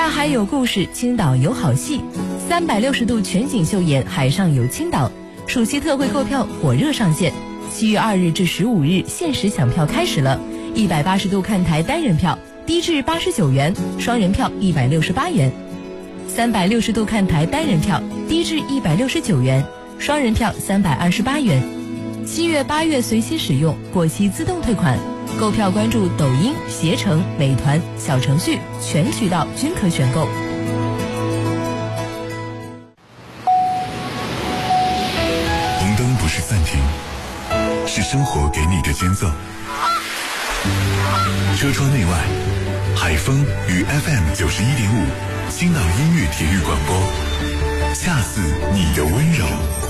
大海有故事，青岛有好戏，360度全景秀演海上有青岛。暑期特惠购票火热上线，7月2日至15日限时抢票开始了。180度看台单人票低至89元，双人票168元；360度看台单人票低至169元，双人票328元。7月8月随期使用，过期自动退款。购票关注抖音、携程、美团小程序，全渠道均可选购。 红灯不是暂停，是生活给你的间奏。车窗内外，海风与 FM91.5青岛音乐体育广播，恰似你的温柔。